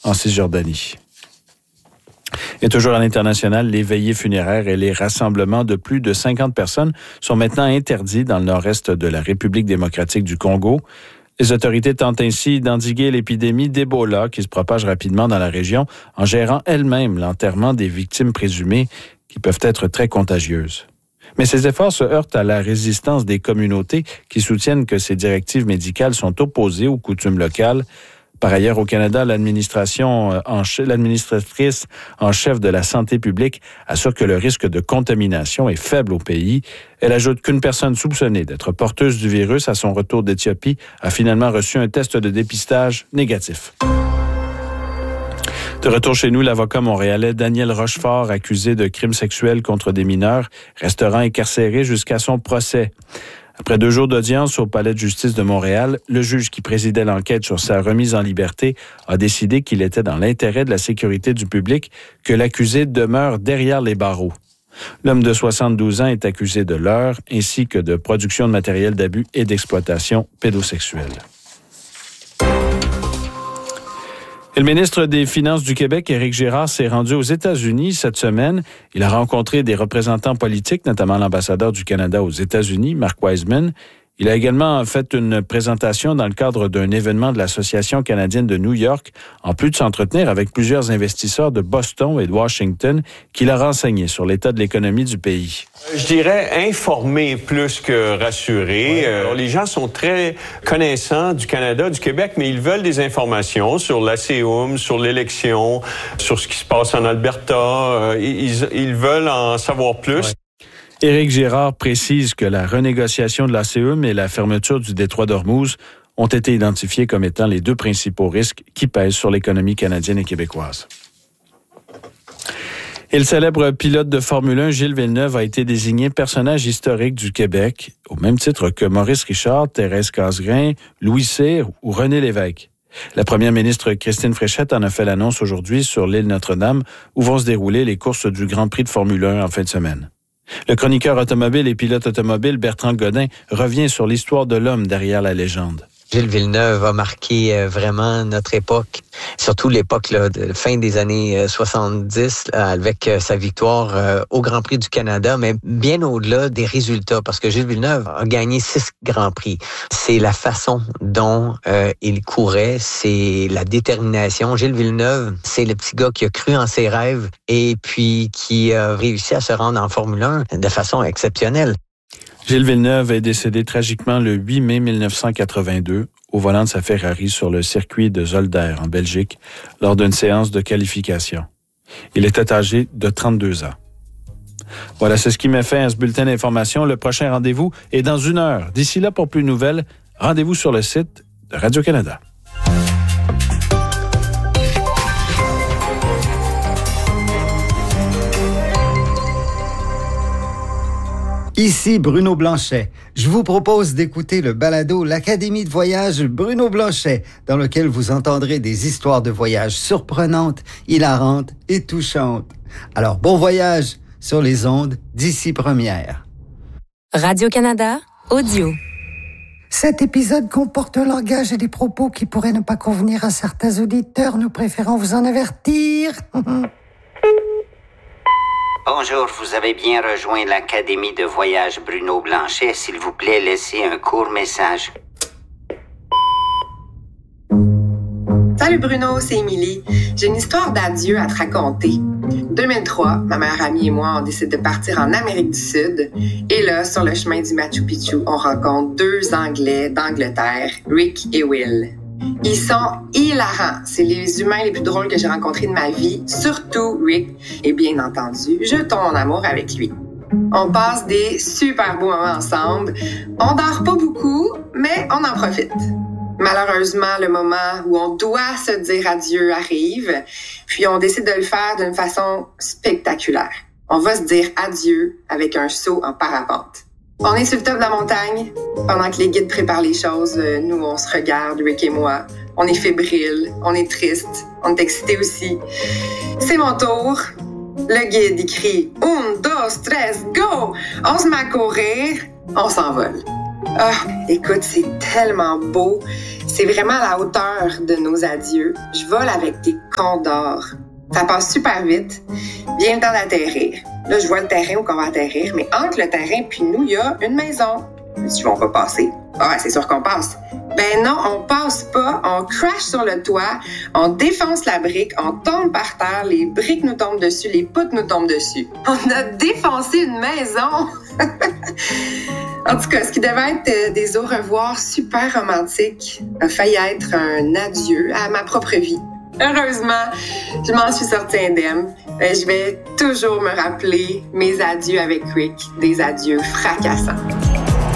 en Cisjordanie. Et toujours à l'international, les veillées funéraires et les rassemblements de plus de 50 personnes sont maintenant interdits dans le nord-est de la République démocratique du Congo. Les autorités tentent ainsi d'endiguer l'épidémie d'Ebola qui se propage rapidement dans la région en gérant elles-mêmes l'enterrement des victimes présumées qui peuvent être très contagieuses. Mais ces efforts se heurtent à la résistance des communautés qui soutiennent que ces directives médicales sont opposées aux coutumes locales. Par ailleurs, au Canada, l'administratrice en chef de la santé publique assure que le risque de contamination est faible au pays. Elle ajoute qu'une personne soupçonnée d'être porteuse du virus à son retour d'Éthiopie a finalement reçu un test de dépistage négatif. De retour chez nous, l'avocat montréalais Daniel Rochefort, accusé de crimes sexuels contre des mineurs, restera incarcéré jusqu'à son procès. Après 2 jours d'audience au Palais de justice de Montréal, le juge qui présidait l'enquête sur sa remise en liberté a décidé qu'il était dans l'intérêt de la sécurité du public que l'accusé demeure derrière les barreaux. L'homme de 72 ans est accusé de leurre ainsi que de production de matériel d'abus et d'exploitation pédosexuelle. Et le ministre des Finances du Québec, Éric Girard, s'est rendu aux États-Unis cette semaine. Il a rencontré des représentants politiques, notamment l'ambassadeur du Canada aux États-Unis, Mark Wiseman. Il a également fait une présentation dans le cadre d'un événement de l'Association canadienne de New York, en plus de s'entretenir avec plusieurs investisseurs de Boston et de Washington, qu'il a renseigné sur l'état de l'économie du pays. Je dirais informer plus que rassurer. Les gens sont très connaissants du Canada, du Québec, mais ils veulent des informations sur l'ACUM, sur l'élection, sur ce qui se passe en Alberta. Ils veulent en savoir plus. Ouais. Éric Girard précise que la renégociation de l'ACUM et la fermeture du détroit d'Ormuz ont été identifiés comme étant les 2 principaux risques qui pèsent sur l'économie canadienne et québécoise. Et le célèbre pilote de Formule 1, Gilles Villeneuve, a été désigné personnage historique du Québec, au même titre que Maurice Richard, Thérèse Casgrain, Louis Cyr ou René Lévesque. La première ministre Christine Fréchette en a fait l'annonce aujourd'hui sur l'île Notre-Dame, où vont se dérouler les courses du Grand Prix de Formule 1 en fin de semaine. Le chroniqueur automobile et pilote automobile Bertrand Godin revient sur l'histoire de l'homme derrière la légende. Gilles Villeneuve a marqué vraiment notre époque, surtout l'époque de fin des années 70 avec sa victoire au Grand Prix du Canada, mais bien au-delà des résultats, parce que Gilles Villeneuve a gagné 6 Grands Prix. C'est la façon dont il courait, c'est la détermination. Gilles Villeneuve, c'est le petit gars qui a cru en ses rêves et puis qui a réussi à se rendre en Formule 1 de façon exceptionnelle. Gilles Villeneuve est décédé tragiquement le 8 mai 1982 au volant de sa Ferrari sur le circuit de Zolder en Belgique lors d'une séance de qualification. Il était âgé de 32 ans. Voilà, c'est ce qui met fin à ce bulletin d'information. Le prochain rendez-vous est dans 1 heure. D'ici là, pour plus de nouvelles, rendez-vous sur le site de Radio-Canada. Ici Bruno Blanchet. Je vous propose d'écouter le balado L'Académie de voyage Bruno Blanchet, dans lequel vous entendrez des histoires de voyage surprenantes, hilarantes et touchantes. Alors, bon voyage sur les ondes d'Ici Première. Radio-Canada, audio. Cet épisode comporte un langage et des propos qui pourraient ne pas convenir à certains auditeurs. Nous préférons vous en avertir. Bonjour, vous avez bien rejoint l'Académie de voyage Bruno Blanchet. S'il vous plaît, laissez un court message. Salut Bruno, c'est Émilie. J'ai une histoire d'adieu à te raconter. 2003, ma meilleure amie et moi, on décide de partir en Amérique du Sud. Et là, sur le chemin du Machu Picchu, on rencontre 2 Anglais d'Angleterre, Rick et Will. Ils sont hilarants. C'est les humains les plus drôles que j'ai rencontrés de ma vie, surtout Rick. Et bien entendu, je tombe en amour avec lui. On passe des super beaux moments ensemble. On dort pas beaucoup, mais on en profite. Malheureusement, le moment où on doit se dire adieu arrive, puis on décide de le faire d'une façon spectaculaire. On va se dire adieu avec un saut en parapente. On est sur le top de la montagne. Pendant que les guides préparent les choses, nous, on se regarde, Rick et moi. On est fébrile, on est triste, on est excité aussi. C'est mon tour. Le guide, il crie « 1, 2, 3, go! » On se met à courir, on s'envole. Ah, écoute, c'est tellement beau. C'est vraiment à la hauteur de nos adieux. Je vole avec des condors. Ça passe super vite. Vient le temps d'atterrir. Là, je vois le terrain où on va atterrir, mais entre le terrain puis nous, il y a une maison. Si on va passer. Ah, c'est sûr qu'on passe. Ben non, on passe pas. On crash sur le toit, on défonce la brique, on tombe par terre, les briques nous tombent dessus, les poutres nous tombent dessus. On a défoncé une maison. En tout cas, ce qui devait être des au revoir super romantiques a failli être un adieu à ma propre vie. Heureusement, je m'en suis sortie indemne. Je vais toujours me rappeler mes adieux avec Rick, des adieux fracassants.